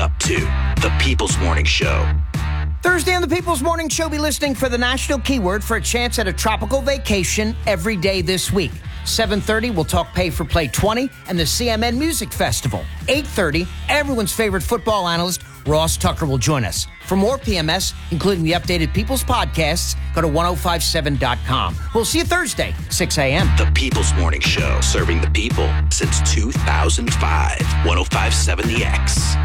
up to. The People's Morning Show. Thursday on the People's Morning Show, be listening for the national keyword for a chance at a tropical vacation every day this week. 7:30, we'll talk Pay for Play 20 and the CMN Music Festival. 8:30, everyone's favorite football analyst, Ross Tucker, will join us. For more PMS, including the updated People's podcasts, go to 1057.com. We'll see you Thursday, 6 a.m. The People's Morning Show, serving the people since 2005. 1057 The X.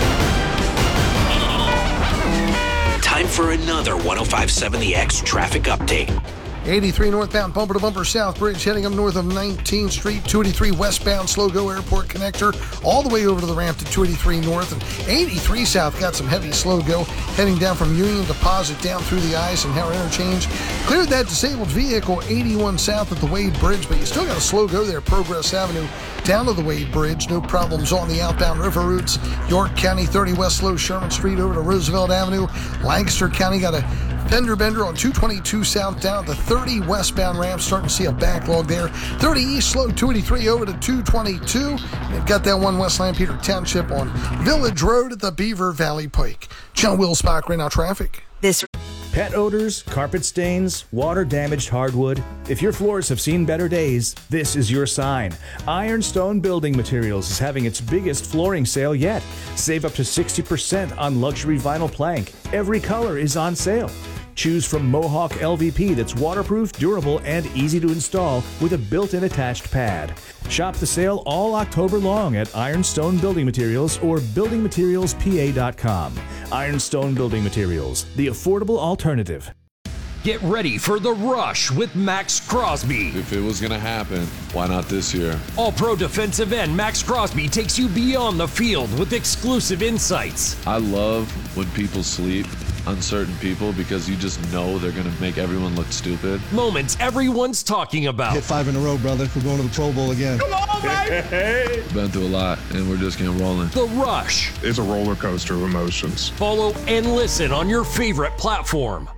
Time for another 1057 The X traffic update. 83 northbound bumper to bumper South Bridge heading up north of 19th Street. 283 westbound Slow Go Airport connector all the way over to the ramp to 283 north. And 83 south got some heavy slow go heading down from Union Deposit down through the Eisenhower interchange. Cleared that disabled vehicle 81 south at the Wade Bridge, but you still got a slow go there. Progress Avenue down to the Wade Bridge. No problems on the outbound river routes. York County 30 west slow Sherman Street over to Roosevelt Avenue. Lancaster County got a fender bender on 222 south down the 30 westbound ramp, starting to see a backlog there. 30 east slow 283 over to 222. They've got that one West Lampeter Township on Village Road at the Beaver Valley Pike. John Wilsbach, right now traffic. Pet odors, carpet stains, water-damaged hardwood. If your floors have seen better days, this is your sign. Ironstone Building Materials is having its biggest flooring sale yet. Save up to 60% on luxury vinyl plank. Every color is on sale. Choose from Mohawk LVP that's waterproof, durable, and easy to install with a built-in attached pad. Shop the sale all October long at Ironstone Building Materials or buildingmaterialspa.com. Ironstone Building Materials, the affordable alternative. Get ready for The Rush with Max Crosby. If it was going to happen, why not this year? All-pro defensive end Max Crosby takes you beyond the field with exclusive insights. I love when people sleep on certain people because you just know they're going to make everyone look stupid. Moments everyone's talking about. Hit 5 in a row, brother. We're going to the Pro Bowl again. Come on, baby! Been through a lot, and we're just getting rolling. The Rush. It's a roller coaster of emotions. Follow and listen on your favorite platform.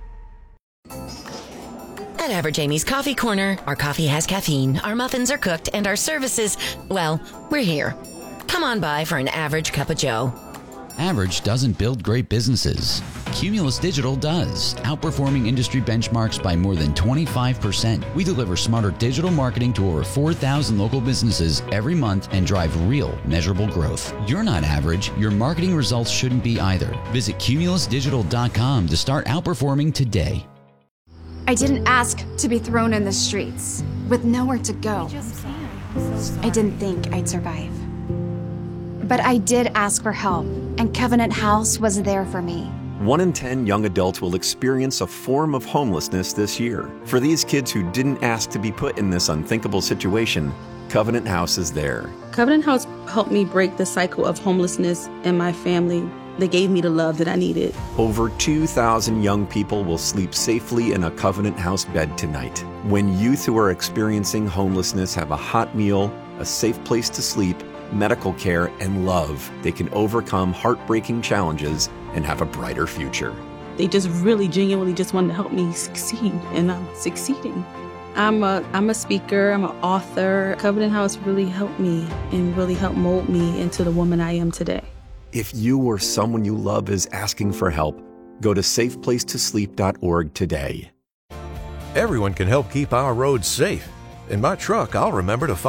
At Average Amy's Coffee Corner, our coffee has caffeine, our muffins are cooked, and our services, well, we're here. Come on by for an average cup of joe. Average doesn't build great businesses. Cumulus Digital does, outperforming industry benchmarks by more than 25%. We deliver smarter digital marketing to over 4,000 local businesses every month and drive real, measurable growth. You're not average. Your marketing results shouldn't be either. Visit cumulusdigital.com to start outperforming today. I didn't ask to be thrown in the streets with nowhere to go. I didn't think I'd survive. But I did ask for help, and Covenant House was there for me. 1 in 10 young adults will experience a form of homelessness this year. For these kids who didn't ask to be put in this unthinkable situation, Covenant House is there. Covenant House helped me break the cycle of homelessness in my family. They gave me the love that I needed. Over 2,000 young people will sleep safely in a Covenant House bed tonight. When youth who are experiencing homelessness have a hot meal, a safe place to sleep, medical care, and love, they can overcome heartbreaking challenges and have a brighter future. They just really genuinely just wanted to help me succeed, and I'm succeeding. I'm a speaker, I'm an author. Covenant House really helped me and really helped mold me into the woman I am today. If you or someone you love is asking for help, go to safeplacetosleep.org today. Everyone can help keep our roads safe. In my truck, I'll remember to